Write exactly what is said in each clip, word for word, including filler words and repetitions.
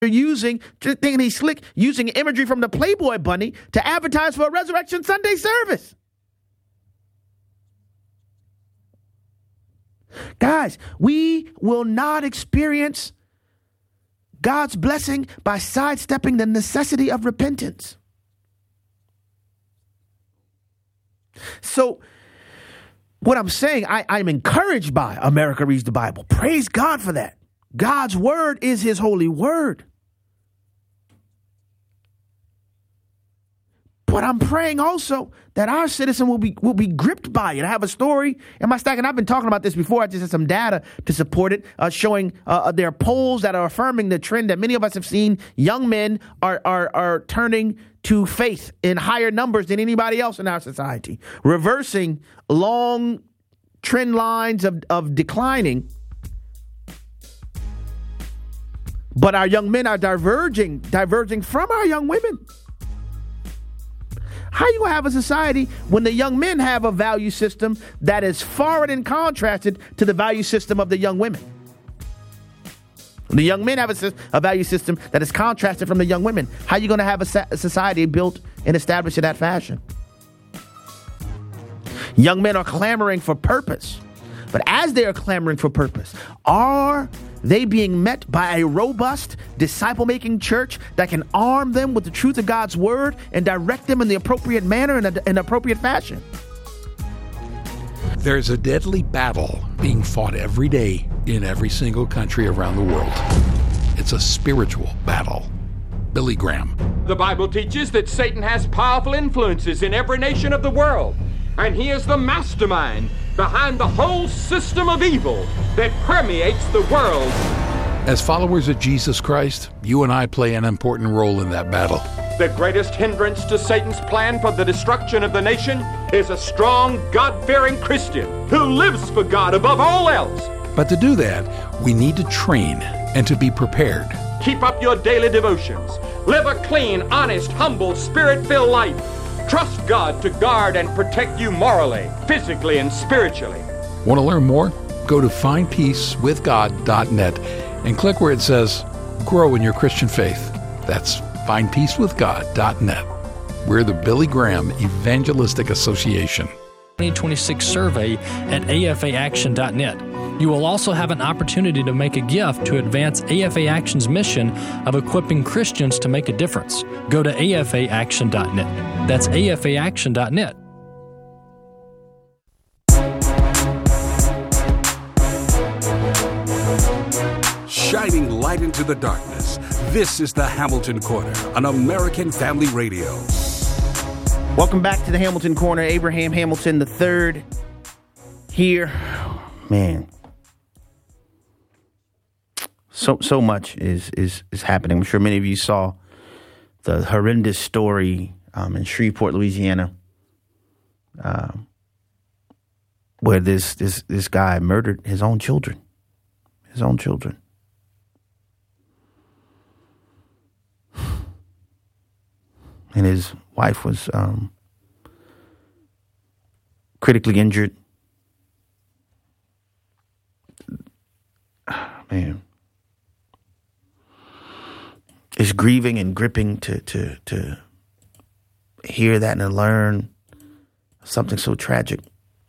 using, thinking he's slick, using imagery from the Playboy Bunny to advertise for a Resurrection Sunday service. Guys, we will not experience God's blessing by sidestepping the necessity of repentance. So what I'm saying, I, I'm encouraged by America Reads the Bible. Praise God for that. God's word is his holy word. But I'm praying also that our citizen will be will be gripped by it. I have a story in my stack, and I've been talking about this before. I just had some data to support it, uh, showing uh, there are polls that are affirming the trend that many of us have seen. Young men are are are turning to faith in higher numbers than anybody else in our society, reversing long trend lines of, of declining. But our young men are diverging, diverging from our young women. How you gonna have a society when the young men have a value system that is foreign and contrasted to the value system of the young women? The young men have a, a value system that is contrasted from the young women. How you gonna have a, sa- a society built and established in that fashion? Young men are clamoring for purpose. But as they are clamoring for purpose, are they being met by a robust, disciple-making church that can arm them with the truth of God's word and direct them in the appropriate manner and in an appropriate fashion? There's a deadly battle being fought every day in every single country around the world. It's a spiritual battle. Billy Graham. The Bible teaches that Satan has powerful influences in every nation of the world, and he is the mastermind behind the whole system of evil that permeates the world. As followers of Jesus Christ, you and I play an important role in that battle. The greatest hindrance to Satan's plan for the destruction of the nation is a strong, God-fearing Christian who lives for God above all else. But to do that, we need to train and to be prepared. Keep up your daily devotions. Live a clean, honest, humble, spirit-filled life. Trust God to guard and protect you morally, physically, and spiritually. Want to learn more? Go to find peace with god dot net and click where it says Grow in Your Christian Faith. That's find peace with god dot net. We're the Billy Graham Evangelistic Association. twenty twenty-six survey at A F A action dot net. You will also have an opportunity to make a gift to advance A F A Action's mission of equipping Christians to make a difference. Go to A F A action dot net. That's A F A action dot net. Shining light into the darkness, this is the Hamilton Corner on American Family Radio. Welcome back to the Hamilton Corner. Abraham Hamilton the third here. Man. So so much is, is, is happening. I'm sure many of you saw the horrendous story um, in Shreveport, Louisiana, uh, where this, this this guy murdered his own children. His own children. And his wife was um, critically injured. Man. It's grieving and gripping to to to hear that and to learn something so tragic.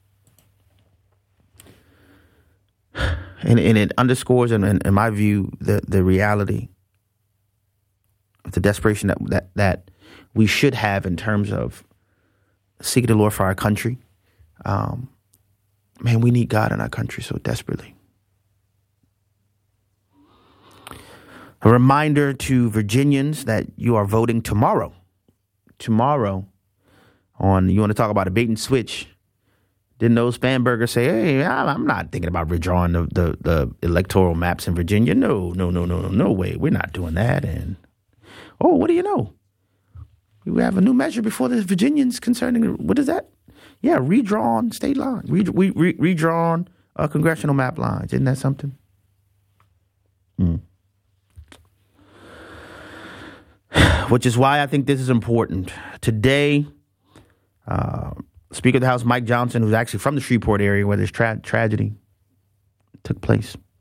And, and it underscores, in, in my view, the, the reality of the desperation that, that that we should have in terms of seeking the Lord for our country. Um, man, we need God in our country so desperately. A reminder to Virginians that you are voting tomorrow. Tomorrow on, you want to talk about a bait and switch. Didn't those Spanberger say, hey, I'm not thinking about redrawing the, the, the electoral maps in Virginia. No, no, no, no, no, no way. We're not doing that. And, oh, what do you know? We have a new measure before the Virginians concerning, what is that? Yeah, redrawn state lines, re, re, re, redrawn uh, congressional map lines. Isn't that something? Hmm. Which is why I think this is important. Today, uh, Speaker of the House Mike Johnson, who's actually from the Shreveport area where this tra- tragedy took place,